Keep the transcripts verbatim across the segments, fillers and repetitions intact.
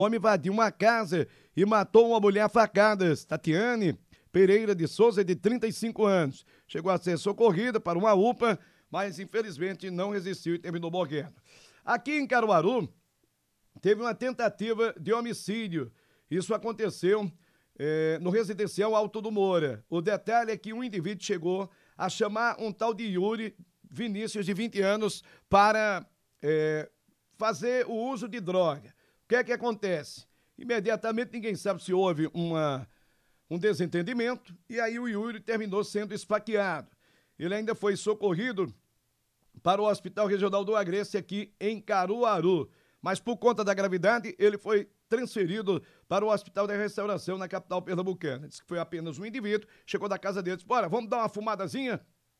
homem invadiu uma casa e matou uma mulher a facadas. Tatiane Pereira de Souza, de trinta e cinco anos. Chegou a ser socorrida para uma U P A, mas infelizmente não resistiu e terminou morrendo. Aqui em Caruaru, teve uma tentativa de homicídio. Isso aconteceu é, no residencial Alto do Moura. O detalhe é que um indivíduo chegou a chamar um tal de Yuri Vinícius, de vinte anos, para é, fazer o uso de droga. O que é que acontece? Imediatamente ninguém sabe se houve uma, um desentendimento e aí o Yuri terminou sendo esfaqueado. Ele ainda foi socorrido para o Hospital Regional do Agreste aqui em Caruaru. Mas por conta da gravidade, ele foi transferido para o Hospital da Restauração na capital pernambucana. Diz que foi apenas um indivíduo, chegou da casa dele e disse, bora, vamos dar uma fumadazinha?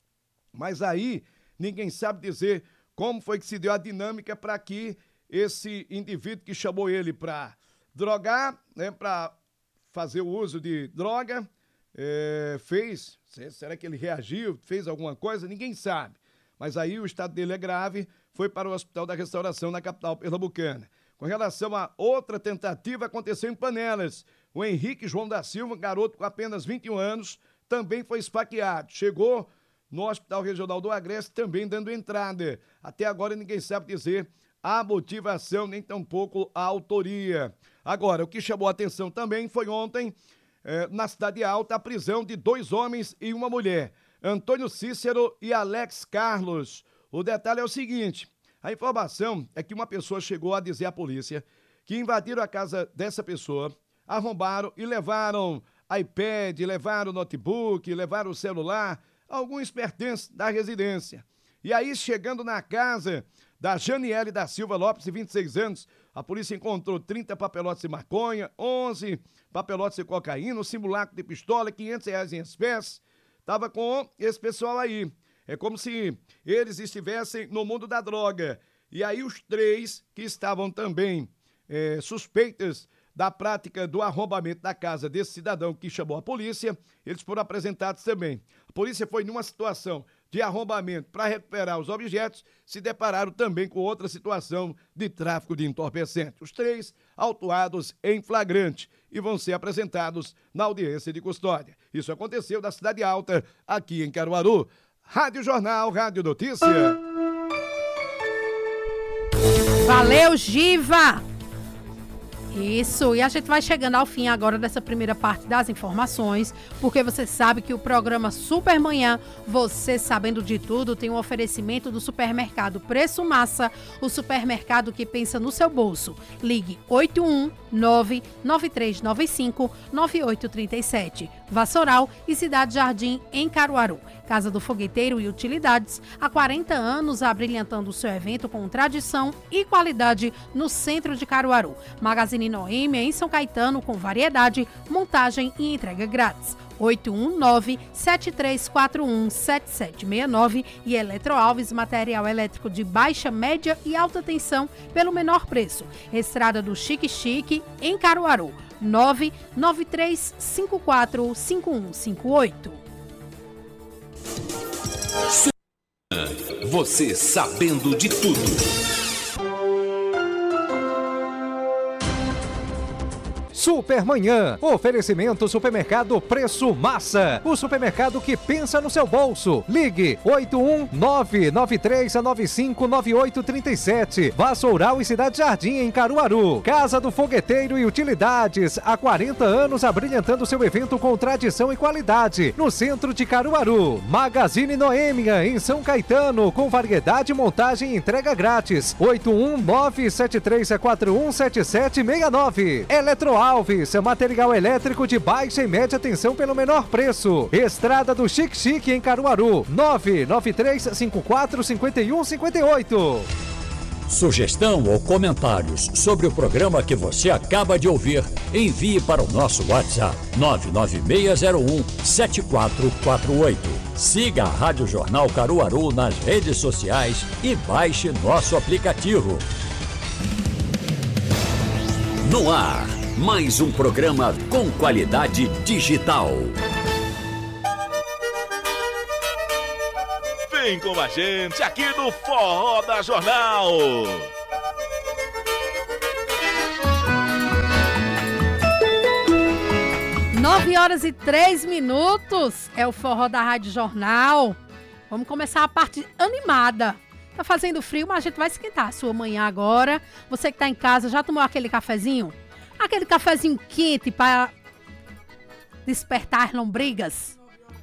Mas aí ninguém sabe dizer como foi que se deu a dinâmica para que esse indivíduo que chamou ele para drogar, né, para fazer o uso de droga, é, fez, será que ele reagiu, fez alguma coisa? Ninguém sabe. Mas aí o estado dele é grave, foi para o Hospital da Restauração na capital pernambucana. Com relação a outra tentativa, aconteceu em Panelas. O Henrique João da Silva, garoto com apenas vinte e um anos, também foi esfaqueado. Chegou no Hospital Regional do Agreste também dando entrada. Até agora ninguém sabe dizer a motivação, nem tampouco a autoria. Agora, o que chamou a atenção também foi ontem, eh, na Cidade Alta, a prisão de dois homens e uma mulher, Antônio Cícero e Alex Carlos. O detalhe é o seguinte, a informação é que uma pessoa chegou a dizer à polícia que invadiram a casa dessa pessoa, arrombaram e levaram iPad, levaram notebook, levaram o celular, alguns pertences da residência. E aí, chegando na casa da Janiele da Silva Lopes, de vinte e seis anos, a polícia encontrou trinta papelotes de maconha, onze papelotes de cocaína, um simulacro de pistola, quinhentos reais em espécie. Tava com esse pessoal aí. É como se eles estivessem no mundo da droga. E aí os três que estavam também é, suspeitos da prática do arrombamento da casa desse cidadão que chamou a polícia, eles foram apresentados também. A polícia foi numa situação de arrombamento para recuperar os objetos, se depararam também com outra situação de tráfico de entorpecentes. Os três autuados em flagrante e vão ser apresentados na audiência de custódia. Isso aconteceu na Cidade Alta, aqui em Caruaru. Rádio Jornal, Rádio Notícia. Valeu, Giva! Isso, e a gente vai chegando ao fim agora dessa primeira parte das informações, porque você sabe que o programa Supermanhã, você sabendo de tudo, tem um oferecimento do supermercado Preço Massa, o supermercado que pensa no seu bolso. Ligue oito um nove, nove três nove cinco, nove oito três sete. Vassoural e Cidade Jardim, em Caruaru. Casa do Fogueteiro e Utilidades, há quarenta anos abrilhantando o seu evento com tradição e qualidade no centro de Caruaru. Magazine Noêmia, em São Caetano, com variedade, montagem e entrega grátis. oito um nove, sete três quatro um, sete sete seis nove e Eletroalves, material elétrico de baixa, média e alta tensão pelo menor preço. Estrada do Chique Chique, em Caruaru. nove nove três cinco quatro cinco um cinco oito. Você sabendo de tudo. Supermanhã, oferecimento Supermercado Preço Massa, o supermercado que pensa no seu bolso. Ligue oito um nove, nove três nove cinco, nove oito três sete. Vassoural e Cidade Jardim, em Caruaru. Casa do Fogueteiro e Utilidades, há quarenta anos abrilhantando seu evento com tradição e qualidade, no centro de Caruaru. Magazine Noêmia, em São Caetano, com variedade, montagem e entrega grátis. oito um nove, sete três quatro um, sete sete seis nove. Eletroalves, material elétrico de baixa e média tensão pelo menor preço. Estrada do Chique Chique, em Caruaru. nove nove três cinco quatro cinco um cinco oito. Sugestão ou comentários sobre o programa que você acaba de ouvir, envie para o nosso WhatsApp nove nove seis zero um, sete quatro quatro oito. Siga a Rádio Jornal Caruaru nas redes sociais e baixe nosso aplicativo. No ar, mais um programa com qualidade digital. Vem com a gente aqui no Forró da Jornal. nove horas e três minutos. É o forró da Rádio Jornal. Vamos começar a parte animada. Tá fazendo frio, mas a gente vai esquentar a sua manhã agora. Você que tá em casa, já tomou aquele cafezinho? Aquele cafezinho quente para despertar as lombrigas?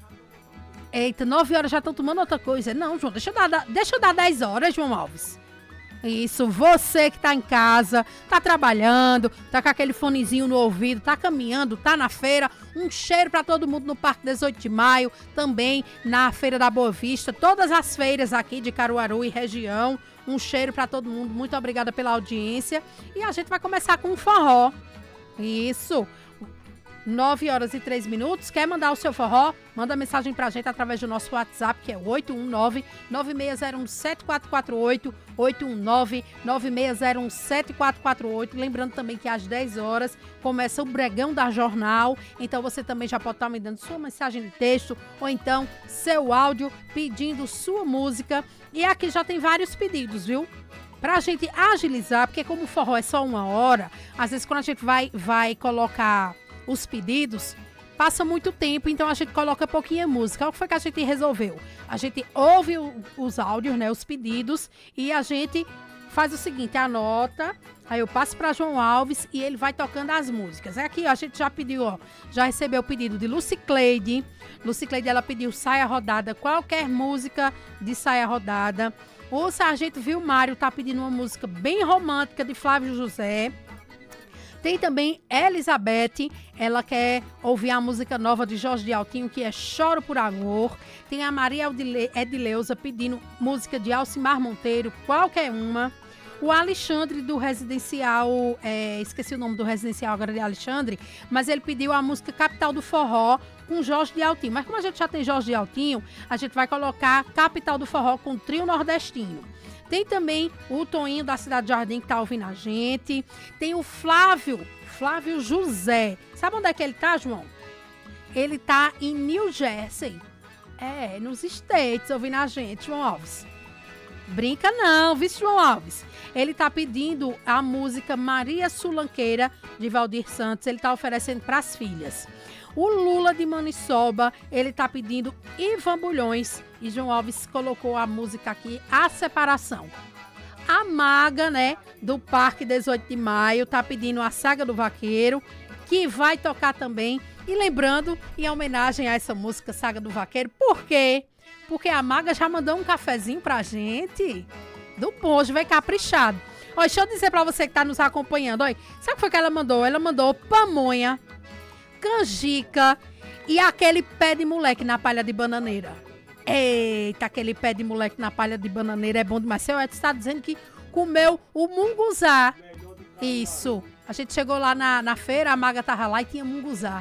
Eita, nove horas já estão tomando outra coisa. Não, João, deixa eu dar, deixa eu dar dez horas, João Alves. Isso, você que tá em casa, tá trabalhando, tá com aquele fonezinho no ouvido, tá caminhando, tá na feira. Um cheiro pra todo mundo no Parque dezoito de maio, também na Feira da Boa Vista, todas as feiras aqui de Caruaru e região. Um cheiro pra todo mundo, muito obrigada pela audiência. E a gente vai começar com um forró. Isso. nove horas e três minutos. Quer mandar o seu forró? Manda mensagem pra gente através do nosso WhatsApp, que é oito um nove, nove seis zero um, sete quatro quatro oito, oito um nove, nove seis zero um, sete quatro quatro oito. Lembrando também que às dez horas começa o Bregão da Jornal. Então você também já pode estar me dando sua mensagem de texto ou então seu áudio pedindo sua música. E aqui já tem vários pedidos, viu? Pra gente agilizar, porque como o forró é só uma hora, às vezes quando a gente vai, vai colocar os pedidos, passa muito tempo, então a gente coloca pouquinha música. O que foi que a gente resolveu? A gente ouve o, os áudios, né, os pedidos, e a gente faz o seguinte, anota, aí eu passo para João Alves e ele vai tocando as músicas. É aqui, ó, a gente já pediu, ó, já recebeu o pedido de Lucicleide. Lucicleide, ela pediu Saia Rodada, qualquer música de Saia Rodada. O Sargento Vilmário tá pedindo uma música bem romântica de Flávio José. Tem também Elizabeth, ela quer ouvir a música nova de Jorge de Altinho, que é Choro por Amor. Tem a Maria Edileuza pedindo música de Alcimar Monteiro, qualquer uma. O Alexandre do Residencial, é, esqueci o nome do Residencial agora de Alexandre, mas ele pediu a música Capital do Forró com Jorge de Altinho. Mas como a gente já tem Jorge de Altinho, a gente vai colocar Capital do Forró com Trio Nordestino. Tem também o Toninho da Cidade Jardim que tá ouvindo a gente. Tem o Flávio, Flávio José. Sabe onde é que ele tá, João? Ele tá em New Jersey. É, nos States, ouvindo a gente, João Alves. Brinca não, viu, João Alves? Ele tá pedindo a música Maria Sulanqueira, de Valdir Santos. Ele tá oferecendo pras filhas. O Lula de Maniçoba, ele tá pedindo Ivan Bulhões. E João Alves colocou a música aqui, A Separação. A Maga, né, do Parque dezoito de maio, tá pedindo a Saga do Vaqueiro, que vai tocar também. E lembrando, em homenagem a essa música Saga do Vaqueiro, por quê? Porque a Maga já mandou um cafezinho pra gente. Do Ponge, vai caprichado. Olha, deixa eu dizer pra você que tá nos acompanhando, olha, sabe o que foi que ela mandou? Ela mandou pamonha, canjica e aquele pé de moleque na palha de bananeira. Eita, aquele pé de moleque na palha de bananeira é bom demais. Seu Edson está dizendo que comeu o munguzá. Isso. A gente chegou lá na, na feira, a Maga tava lá e tinha munguzá.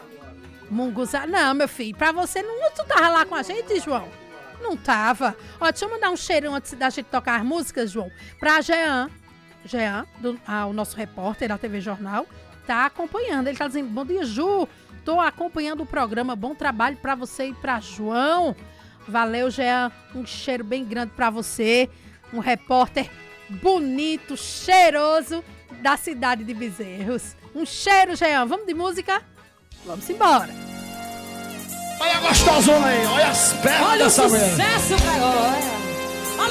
Munguzá. Não, meu filho, pra você, não, tu tava lá com a gente, João? Não tava. Ó, deixa eu mandar um cheiro antes da gente tocar as músicas, João. Pra Jean. Jean, do, ah, o nosso repórter da T V Jornal, tá acompanhando. Ele tá dizendo, bom dia, Ju. Tô acompanhando o programa. Bom trabalho pra você e pra João. Valeu, Jean. Um cheiro bem grande pra você. Um repórter bonito, cheiroso da cidade de Bezerros. Um cheiro, Jean. Vamos de música? Vamos embora. Olha a gostosona aí. Olha as pernas olha dessa o sucesso, cara.